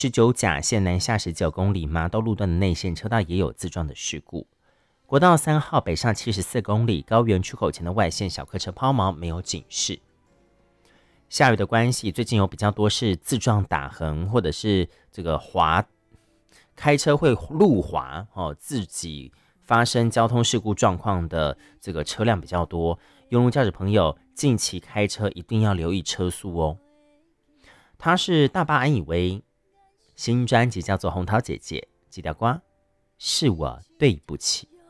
19甲线南下19公里麻豆路段的内线车道也有自撞的事故。国道3号北上74公里高原出口前的外线小客车抛锚，没有警示。下雨的关系，最近有比较多是自撞打横，或者是这个开车会路滑自己发生交通事故状况的这个车辆比较多。用路驾驶朋友近期开车一定要留意车速哦。他是大巴安以为新专辑叫做《红桃姐姐》，记得瓜是我对不起。